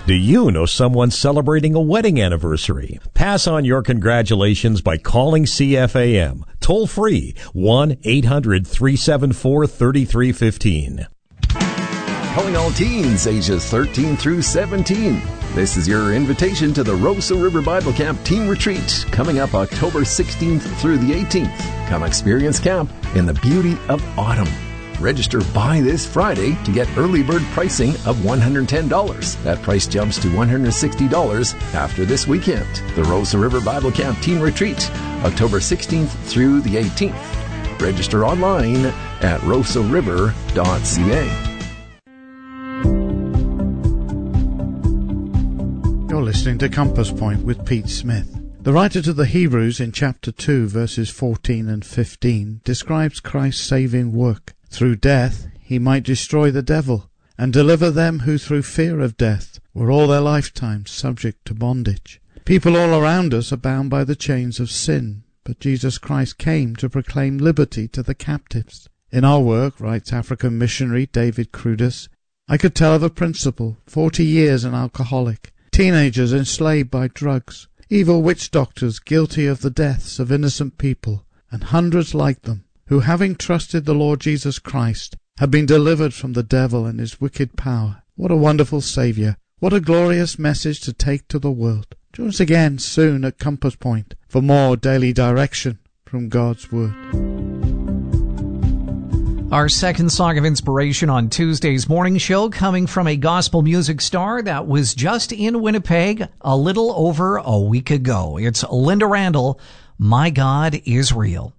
Do you know someone celebrating a wedding anniversary? Pass on your congratulations by calling CFAM. Toll free 1-800-374-3315. Calling all teens ages 13 through 17. This is your invitation to the Roseau River Bible Camp Teen Retreat coming up October 16th through the 18th. Come experience camp in the beauty of autumn. Register by this Friday to get early bird pricing of $110. That price jumps to $160 after this weekend. The Roseau River Bible Camp Teen Retreat, October 16th through the 18th. Register online at roseauriver.ca. You're listening to Compass Point with Pete Smith. The writer to the Hebrews in chapter 2 verses 14 and 15 describes Christ's saving work. Through death he might destroy the devil and deliver them who through fear of death were all their lifetime subject to bondage. People all around us are bound by the chains of sin, but Jesus Christ came to proclaim liberty to the captives. In our work, writes African missionary David Crudis, I could tell of a principal, 40 years an alcoholic, teenagers enslaved by drugs, evil witch doctors guilty of the deaths of innocent people, and hundreds like them, who, having trusted the Lord Jesus Christ, have been delivered from the devil and his wicked power. What a wonderful Saviour! What a glorious message to take to the world. Join us again soon at Compass Point for more daily direction from God's Word. Our second song of inspiration on Tuesday's morning show coming from a gospel music star that was just in Winnipeg a little over a week ago. It's Linda Randall, My God is Real.